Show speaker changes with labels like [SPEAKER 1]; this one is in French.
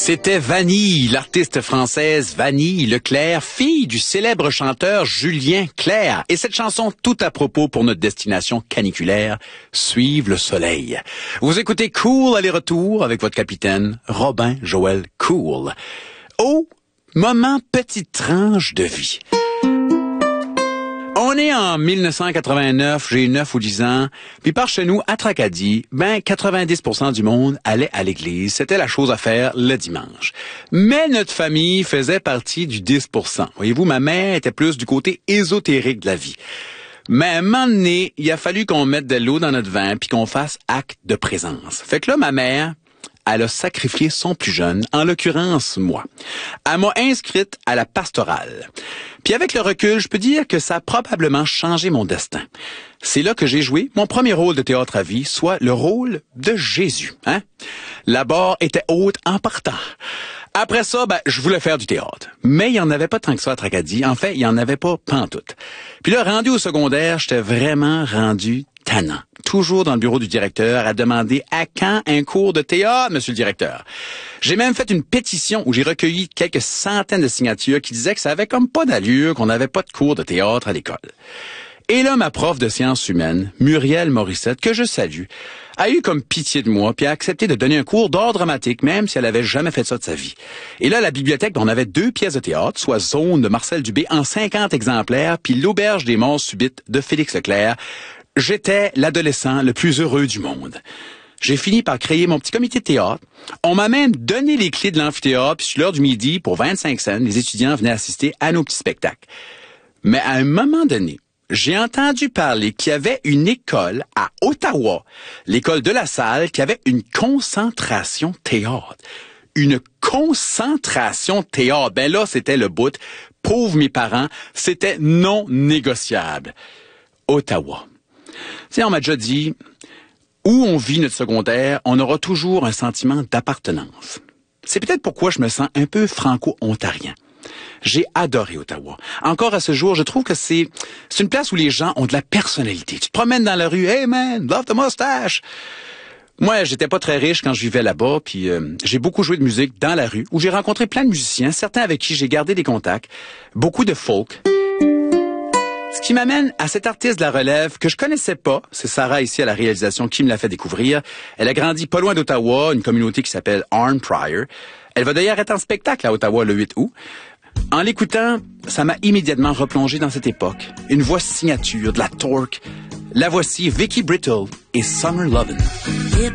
[SPEAKER 1] C'était Vanille, l'artiste française Vanille Leclerc, fille du célèbre chanteur Julien Clerc. Et cette chanson tout à propos pour notre destination caniculaire, Suivre le soleil. Vous écoutez Cool aller-retour avec votre capitaine Robin Joël Cool. Au moment petite tranche de vie. On est en 1989, j'ai 9 ou 10 ans, puis par chez nous, à Tracadie, 90% du monde allait à l'église. C'était la chose à faire le dimanche. Mais notre famille faisait partie du 10%. Voyez-vous, ma mère était plus du côté ésotérique de la vie. Mais à un moment donné, il a fallu qu'on mette de l'eau dans notre vin puis qu'on fasse acte de présence. Fait que là, ma mère, elle a sacrifié son plus jeune, en l'occurrence moi. Elle m'a inscrite à la pastorale. Puis avec le recul, je peux dire que ça a probablement changé mon destin. C'est là que j'ai joué mon premier rôle de théâtre à vie, soit le rôle de Jésus. La barre était haute en partant. Après ça, je voulais faire du théâtre. Mais il n'y en avait pas tant que ça à Tracadie. En fait, il n'y en avait pas pantoute. Puis là, rendu au secondaire, j'étais vraiment rendu tannant. Toujours dans le bureau du directeur à demander à quand un cours de théâtre, monsieur le directeur. J'ai même fait une pétition où j'ai recueilli quelques centaines de signatures qui disaient que ça avait comme pas d'allure, qu'on n'avait pas de cours de théâtre à l'école. Et là, ma prof de sciences humaines, Muriel Morissette, que je salue, a eu comme pitié de moi puis a accepté de donner un cours d'art dramatique, même si elle avait jamais fait ça de sa vie. Et là, à la bibliothèque, on avait 2 pièces de théâtre, soit Zone de Marcel Dubé en 50 exemplaires, puis L'Auberge des morts subites de Félix Leclerc. J'étais l'adolescent le plus heureux du monde. J'ai fini par créer mon petit comité de théâtre. On m'a même donné les clés de l'amphithéâtre, puis sur l'heure du midi, pour 25 cents, les étudiants venaient assister à nos petits spectacles. Mais à un moment donné, j'ai entendu parler qu'il y avait une école à Ottawa, l'école de la Salle, qui avait une concentration théâtre. Une concentration théâtre. Ben là, c'était le bout. Pauvres mes parents, c'était non négociable. Ottawa. Tu sais, on m'a déjà dit, où on vit notre secondaire, on aura toujours un sentiment d'appartenance. C'est peut-être pourquoi je me sens un peu franco-ontarien. J'ai adoré Ottawa. Encore à ce jour, je trouve que c'est une place où les gens ont de la personnalité. Tu te promènes dans la rue, « Hey man, love the mustache !» Moi, j'étais pas très riche quand je vivais là-bas, puis j'ai beaucoup joué de musique dans la rue, où j'ai rencontré plein de musiciens, certains avec qui j'ai gardé des contacts, beaucoup de folk. Ce qui m'amène à cette artiste de la relève que je connaissais pas, c'est Sarah ici à la réalisation qui me l'a fait découvrir. Elle a grandi pas loin d'Ottawa, une communauté qui s'appelle Arnprior. Elle va d'ailleurs être en spectacle à Ottawa le 8 août. En l'écoutant, ça m'a immédiatement replongé dans cette époque. Une voix signature, de la torque. La voici Vicky Brittle et Summer Lovin'.